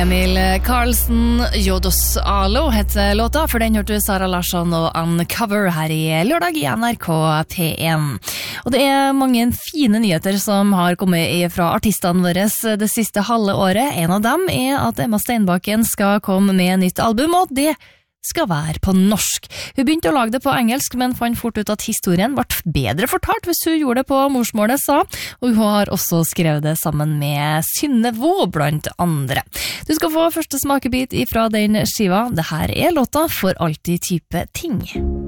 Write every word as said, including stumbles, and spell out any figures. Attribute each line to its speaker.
Speaker 1: Emil Karlsen, Jodos Alo heter låta, for den hørte Sara Larsson og Uncover her i lørdag i N R K P én. Og det er mange fine nyheter som har kommet fra artistene våre det siste halve året. En av dem er at Emma Steinbakken skal komme med nytt album, og det skal være på norsk. Hun begynte å lage det på engelsk, men fant fort ut at historien ble bedre fortalt hvis hun gjorde det på morsmålet, sa. Og hun har også skrevet det sammen med Synne Vå, blant andre. Du skal få første smakebit ifra den skiva. Det her er låta For alltid type ting.